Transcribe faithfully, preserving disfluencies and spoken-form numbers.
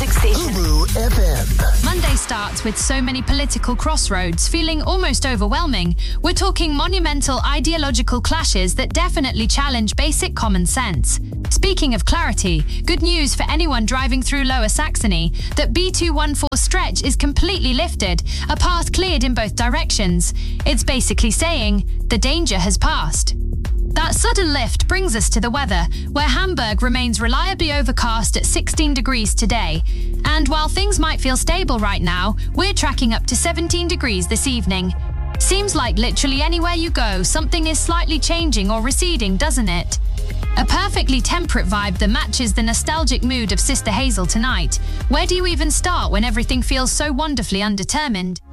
music station. Ubu F M. Monday starts with so many political crossroads, feeling almost overwhelming. We're talking monumental ideological clashes that definitely challenge basic common sense. Speaking of clarity, good news for anyone driving through Lower Saxony, that B two one four stretch is completely lifted, a path cleared in both directions. It's basically saying, the danger has passed. That sudden lift brings us to the weather, where Hamburg remains reliably overcast at sixteen degrees today. And while things might feel stable right now, we're tracking up to seventeen degrees this evening. Seems like literally anywhere you go, something is slightly changing or receding, doesn't it? A perfectly temperate vibe that matches the nostalgic mood of Sister Hazel tonight. Where do you even start when everything feels so wonderfully undetermined?